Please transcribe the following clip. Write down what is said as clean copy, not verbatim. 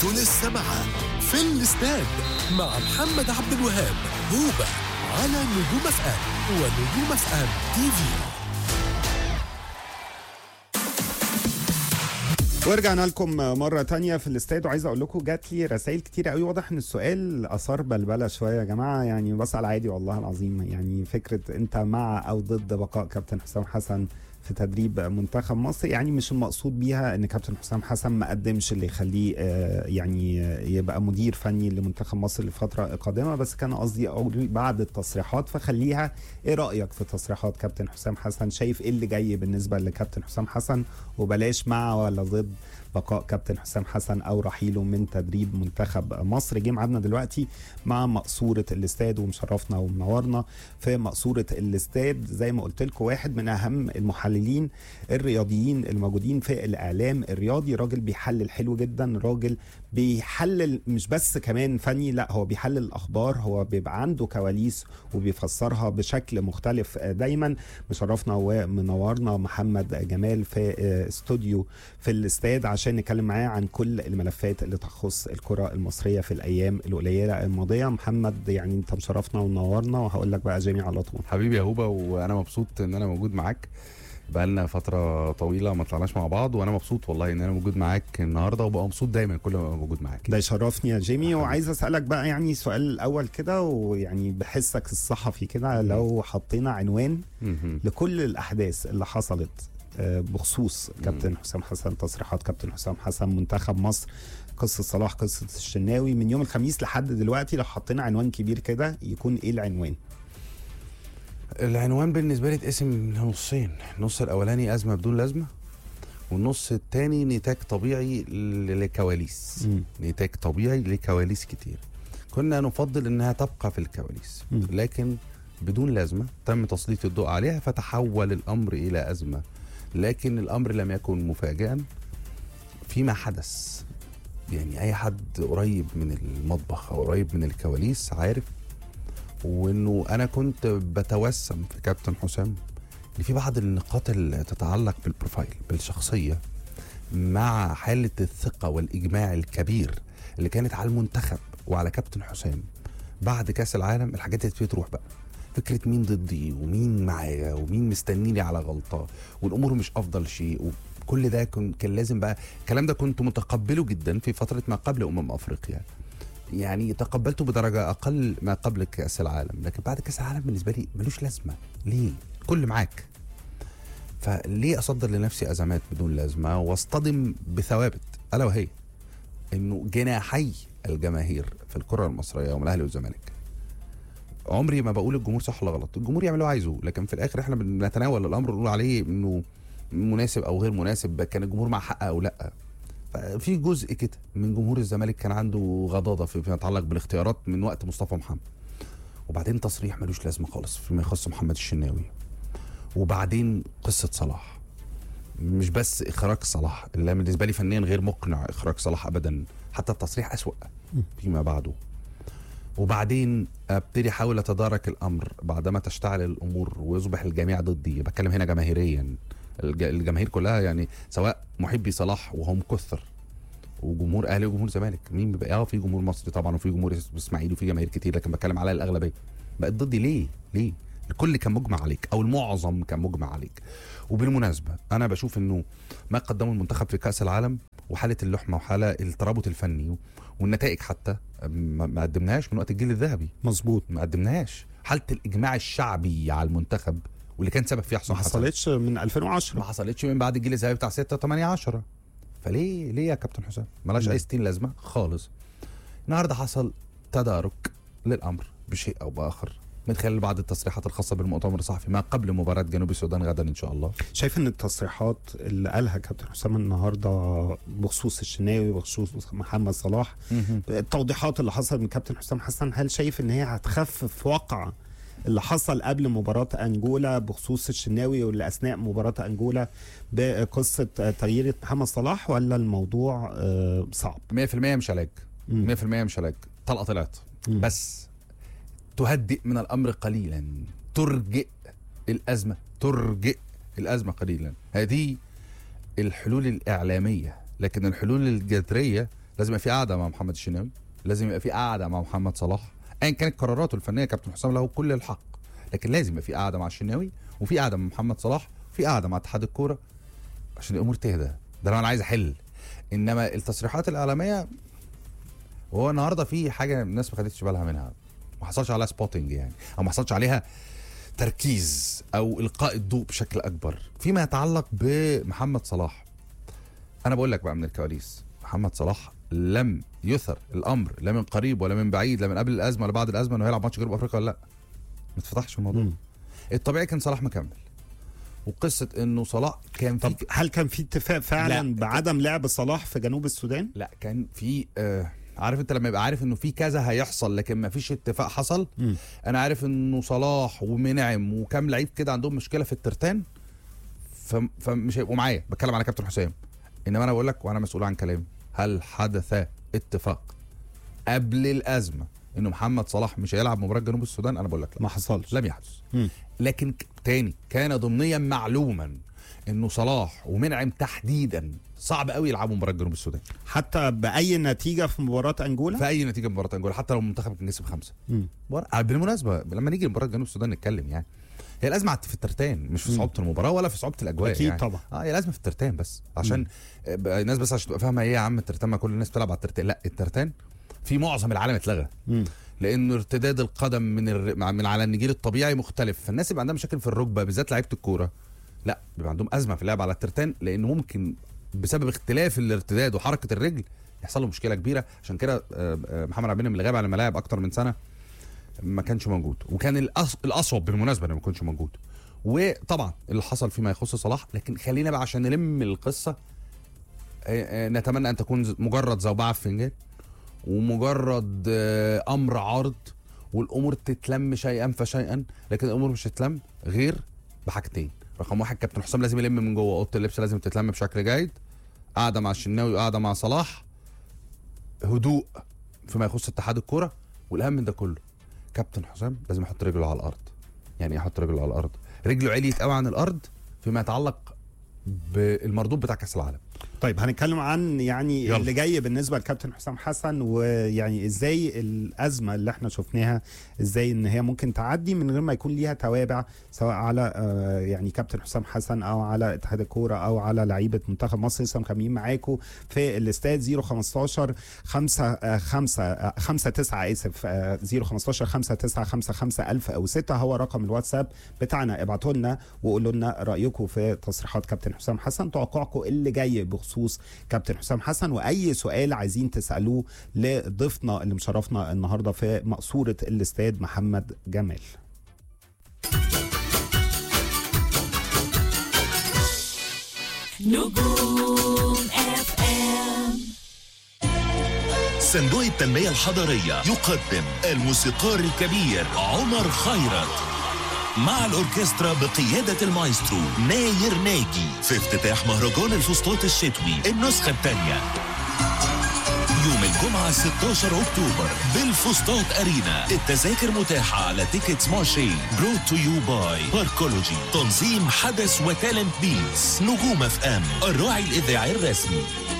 انتوا لسه مع في الاستاد مع محمد عبد الوهاب هوبا على نجوم اف ام ونجوم اف ام تي في. ورجعنا لكم مرة تانية في الاستاد، وعايز اقول لكم جات لي رسائل كتير قوي. واضح ان السؤال اثار بلبلة شوية يا جماعة، يعني بسأل عادي والله العظيم. يعني فكرة انت مع او ضد بقاء كابتن حسام حسن في تدريب منتخب مصر؟ يعني مش المقصود بيها ان كابتن حسام حسن ما قدمش اللي يخليه يعني يبقى مدير فني لمنتخب مصر لفترة قادمة، بس كان قصدي اقول بعد التصريحات. فخليها ايه رأيك في تصريحات كابتن حسام حسن؟ شايف ايه اللي جاي بالنسبة لكابتن حسام حسن؟ وبلاش مع ولا ضد بقاء كابتن حسام حسن او رحيله من تدريب منتخب مصر. جه ميعادنا دلوقتي مع مقصورة الاستاد، ومشرفنا ومنورنا في مقصورة الاستاد زي ما قلت لكم واحد من اهم المحللين الرياضيين الموجودين في الاعلام الرياضي. راجل بيحلل حلو جدا، راجل بيحلل مش بس كمان فني، لا هو بيحلل الاخبار، هو بيبقى عنده كواليس وبيفسرها بشكل مختلف دايما. مشرفنا ومنورنا محمد جمال في استوديو في الاستاد عشان نتكلم معاه عن كل الملفات اللي تخص الكرة المصرية في الأيام القليلة الماضية. محمد يعني أنت مشرفنا ومنورنا، وهقول لك بقى جيمي على طول. حبيبي يا هوبا، وأنا مبسوط إن أنا موجود معاك. بقالنا فترة طويلة ما طلعناش مع بعض، وأنا مبسوط والله إن أنا موجود معاك النهاردة، وبقى مبسوط دايما كل ما موجود معاك. ده يشرفني يا جيمي. وعايز أسألك بقى يعني سؤال الأول كده، ويعني بحسك الصحفي كده، لو حطينا عنوان لكل الأحداث اللي حصلت بخصوص كابتن حسام حسن، تصريحات كابتن حسام حسن، منتخب مصر، قصة صلاح، قصة الشناوي، من يوم الخميس لحد دلوقتي، لو حطينا عنوان كبير كده يكون ايه العنوان؟ العنوان بالنسبة لي اتقسم لنصين. النص الأولاني أزمة بدون لازمة، والنص الثاني نتاج طبيعي لكواليس. نتاج طبيعي لكواليس كتير كنا نفضل انها تبقى في الكواليس، لكن بدون لازمة تم تسليط الضوء عليها فتحول الأمر إلى أزمة. لكن الأمر لم يكن مفاجئا فيما حدث. يعني أي حد قريب من المطبخ أو قريب من الكواليس عارف، وإنه أنا كنت بتوسم في كابتن حسام إن في بعض النقاط اللي تتعلق بالبروفايل، بالشخصية، مع حالة الثقة والإجماع الكبير اللي كانت على المنتخب وعلى كابتن حسام بعد كأس العالم. الحاجات اللي تروح بقى فكرة مين ضدي ومين معايا ومين مستنيني على غلطة، والأمور مش أفضل شيء، وكل ده كان لازم بقى. الكلام ده كنت متقبله جدا في فترة ما قبل أفريقيا، يعني تقبلته بدرجة أقل ما قبل كأس العالم. لكن بعد كأس العالم بالنسبة لي ملوش لازمة. ليه؟ كل معاك، فليه أصدر لنفسي أزمات بدون لازمة واصطدم بثوابت، ألا وهي إنه جناحي الجماهير في الكرة المصرية هم الأهلي والزمالك. عمري ما بقول الجمهور صح ولا غلط، الجمهور يعمل اللي عايزه، لكن في الاخر احنا بنتناول الامر ونقول عليه انه مناسب او غير مناسب، كان الجمهور مع حق او لا. ففي جزء كده من جمهور الزمالك كان عنده غضاضه فيما يتعلق بالاختيارات من وقت مصطفى محمد، وبعدين تصريح ملوش لازمه خالص فيما يخص محمد الشناوي، وبعدين قصه صلاح. مش بس اخراج صلاح اللي بالنسبه لي فنيا غير مقنع اخراج صلاح ابدا، حتى التصريح اسوأ فيما بعده. وبعدين ابتدي احاول اتدارك الامر بعدما تشتعل الامور ويصبح الجميع ضدي. بتكلم هنا جماهيريا، الجماهير كلها، يعني سواء محبي صلاح وهم كثر، وجمهور اهلي وجمهور زمالك. مين بيبقى؟ في جمهور مصري طبعا، وفي جمهور اسماعيلي، وفي جماهير كتير، لكن بتكلم على الاغلبيه بقت ضدي. ليه؟ الكل كان مجمع عليك، او المعظم كان مجمع عليك. وبالمناسبه انا بشوف انه ما قدمه المنتخب في كاس العالم وحاله اللحمه وحاله الترابط الفني والنتائج حتى ما قدمناهاش من وقت الجيل الذهبي. مظبوط، ما قدمناهاش. حاله الاجماع الشعبي على المنتخب واللي كان سبب فيها حسام حسن ما حصلتش من 2010، ما حصلتش من بعد الجيل الذهبي بتاع 6 8 10. فليه يا كابتن حسام؟ ملاش اي 60 لازمه خالص. النهارده حصل تدارك للامر بشيء او باخر من خلال بعض التصريحات الخاصه بالمؤتمر الصحفي ما قبل مباراه جنوب السودان غدا ان شاء الله. شايف ان التصريحات اللي قالها كابتن حسام النهارده بخصوص الشناوي وبخصوص محمد صلاح، التوضيحات اللي حصلت من كابتن حسام حسن، هل شايف ان هي هتخفف وقع اللي حصل قبل مباراة أنجولا بخصوص الشناوي واللي أثناء مباراة أنجولا بقصة تغيير محمد صلاح، ولا الموضوع صعب؟ 100% مش علاج، 100% مش علاج. طلقة طلعت بس تهدئ من الأمر قليلا، ترجئ الأزمة قليلا. هذه الحلول الإعلامية، لكن الحلول الجذرية لازم يبقى في قعده مع محمد الشناوي، لازم يبقى في قعده مع محمد صلاح، ايا كانت قراراته الفنيه كابتن حسام له كل الحق، لكن لازم يبقى في قعده مع الشناوي وفي قعده مع محمد صلاح وفي قعده مع اتحاد الكوره عشان الامور تهدى. ده لو انا عايز احل. انما التصريحات الاعلاميه، وهو النهارده في حاجه الناس ما خدتش بالها منها، ما حصلش عليها سبوتنج يعني، او ما حصلش عليها تركيز او القاء الضوء بشكل اكبر فيما يتعلق بمحمد صلاح. انا بقول لك بقى من الكواليس، محمد صلاح لم يثر الامر لا من قريب ولا من بعيد، لا من قبل الازمه ولا بعد الازمه، انه هيلعب ماتش جنوب افريقيا ولا لا. ما اتفتحش الموضوع. الطبيعي كان صلاح مكمل، وقصه انه صلاح كان في. طب هل كان في اتفاق فعلا لا. بعدم لعب صلاح في جنوب السودان؟ لا كان في عارف انت لما يبقى عارف انه في كذا هيحصل لكن ما فيش اتفاق حصل. انا عارف انه صلاح ومنعم وكام لعيب كده عندهم مشكله في الترتان، فمش هيبقوا معايا. بتكلم على كابتن حسام، انما انا بقول لك وانا مسؤول عن كلامي، هل حدث اتفاق قبل الازمه انه محمد صلاح مش هيلعب مباراه جنوب السودان؟ انا بقول لك لا، ما حصلش، لم يحدث. لكن تاني كان ضمنيا معلوما انه صلاح ومنعم تحديدا صعب قوي يلعبوا مباراه جنوب السودان حتى باي نتيجه في مباراه انجولا. في اي نتيجه مباراه انجولا، حتى لو المنتخب كان كسب 5. بالمناسبه لما نيجي لمباراه جنوب السودان نتكلم، يعني هي الازمه في الترتان، مش في صعوبه المباراه ولا في صعوبه الاجواء. اكيد يعني طبعا. هي الازمه في الترتان بس، عشان الناس بس عشان تبقى فاهمه ايه يا عم الترتان، ما كل الناس بتلعب على الترتان. لا، الترتان في معظم العالم اتلغى، لانه ارتداد القدم من على النجيل الطبيعي مختلف، فالناس يبقى عندها مشاكل في الركبه بالذات لعيبه الكوره، لا بيبقى عندهم ازمه في اللعب على الترتان، لانه ممكن بسبب اختلاف الارتداد وحركه الرجل يحصل له مشكله كبيره. عشان كده محمد عبد المنعم اللي غاب عن الملاعب اكتر من سنه ما كانش موجود، وكان الاصوب بالمناسبه انه ما يكونش موجود. وطبعا اللي حصل فيما يخص صلاح، لكن خلينا بقى عشان نلم القصه، نتمنى ان تكون مجرد زوبعه في فنجان ومجرد امر عارض، والامور تتلم شيئا فشيئا، لكن الامور مش هتتلم غير بحاجتين. رقم واحد، كابتن حسام لازم يلم من جوه اوضه اللبس، لازم تتلم بشكل جيد، قاعده مع الشناوي وقاعده مع صلاح، هدوء فيما يخص اتحاد الكوره، والاهم من ده كله كابتن حسام لازم يحط رجله على الارض. يعني ايه يحط رجله على الارض؟ رجله عليت قوي عن الارض فيما يتعلق بالمردود بتاع كاس العالم. طيب هنتكلم عن يعني يلا. اللي جاي بالنسبه لكابتن حسام حسن، ويعني ازاي الازمه اللي احنا شفناها ازاي ان هي ممكن تعدي من غير ما يكون ليها توابع، سواء على يعني كابتن حسام حسن او على اتحاد الكوره او على لعيبه منتخب مصر. لسه مكملين معاكم في الاستاد 015 59 اسف 015 5955 1000 او 6 هو رقم الواتساب بتاعنا. ابعتوا لنا وقولوا لنا رايكم في تصريحات كابتن حسام حسن، توقعكم اللي جاي بخصوص كابتن حسام حسن، واي سؤال عايزين تسالوه لضيفنا اللي مشرفنا النهارده في مقصوره الاستاد محمد جمال. نجوم اف ام. صندوق التنمية الحضرية يقدم الموسيقار الكبير عمر خيرت مع الأوركسترا بقيادة المايسترو ناير ناجي في افتتاح مهرجان الفسطاط الشتوي النسخة الثانية يوم الجمعة 16 أكتوبر بالفسطاط أرينا. التذاكر متاحة على تيكتس مارشي. برود تو يو باي باركولوجي. تنظيم حدث وتالنت بيتس. نجوم اف ام الراعي الإذاعي الرسمي.